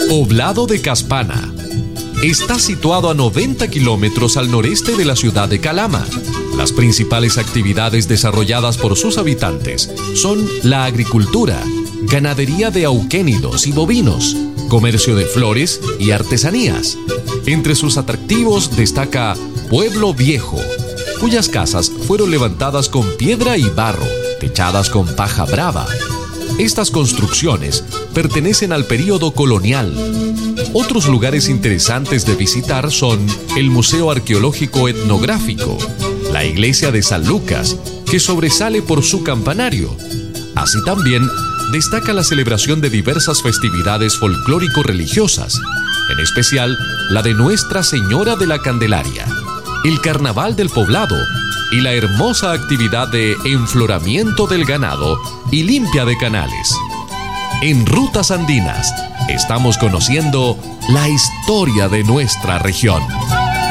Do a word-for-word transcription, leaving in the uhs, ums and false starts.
Poblado de Caspana. Está situado a noventa kilómetros al noreste de la ciudad de Calama. Las principales actividades desarrolladas por sus habitantes son la agricultura, ganadería de auquénidos y bovinos, comercio de flores y artesanías. Entre sus atractivos destaca Pueblo Viejo, cuyas casas fueron levantadas con piedra y barro, techadas con paja brava. Estas construcciones pertenecen al período colonial. Otros lugares interesantes de visitar son el Museo Arqueológico Etnográfico, la Iglesia de San Lucas, que sobresale por su campanario. Así también destaca la celebración de diversas festividades folclórico-religiosas, en especial la de Nuestra Señora de la Candelaria, el Carnaval del Poblado y la hermosa actividad de enfloramiento del ganado y limpia de canales. En Rutas Andinas estamos conociendo la historia de nuestra región.